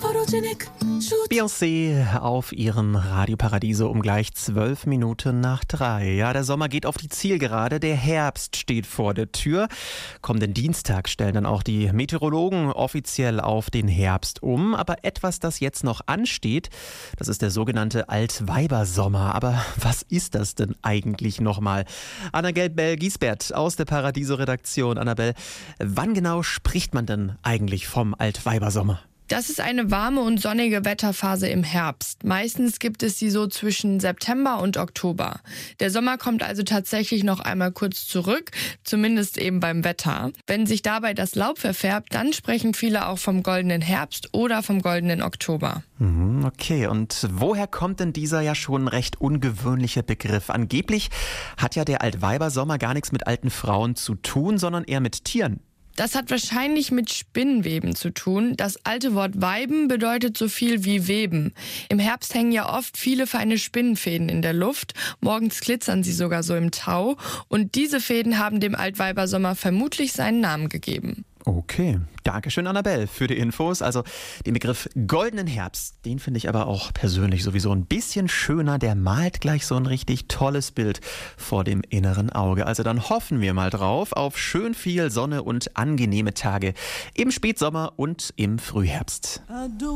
Beyoncé auf ihrem Radio Paradiso um gleich 12 Minuten nach 3. Ja, der Sommer geht auf die Zielgerade, der Herbst steht vor der Tür. Kommenden Dienstag stellen dann auch die Meteorologen offiziell auf den Herbst um. Aber etwas, das jetzt noch ansteht, das ist der sogenannte Altweibersommer. Aber was ist das denn eigentlich nochmal? Annabelle Giesbert aus der Paradiso-Redaktion. Annabelle, wann genau spricht man denn eigentlich vom Altweibersommer? Das ist eine warme und sonnige Wetterphase im Herbst. Meistens gibt es sie so zwischen September und Oktober. Der Sommer kommt also tatsächlich noch einmal kurz zurück, zumindest eben beim Wetter. Wenn sich dabei das Laub verfärbt, dann sprechen viele auch vom goldenen Herbst oder vom goldenen Oktober. Okay, und woher kommt denn dieser ja schon recht ungewöhnliche Begriff? Angeblich hat ja der Altweibersommer gar nichts mit alten Frauen zu tun, sondern eher mit Tieren. Das hat wahrscheinlich mit Spinnweben zu tun. Das alte Wort Weiben bedeutet so viel wie Weben. Im Herbst hängen ja oft viele feine Spinnenfäden in der Luft. Morgens glitzern sie sogar so im Tau. Und diese Fäden haben dem Altweibersommer vermutlich seinen Namen gegeben. Okay, dankeschön Annabelle für die Infos. Also den Begriff goldenen Herbst, den finde ich aber auch persönlich sowieso ein bisschen schöner. Der malt gleich so ein richtig tolles Bild vor dem inneren Auge. Also dann hoffen wir mal drauf auf schön viel Sonne und angenehme Tage im Spätsommer und im Frühherbst.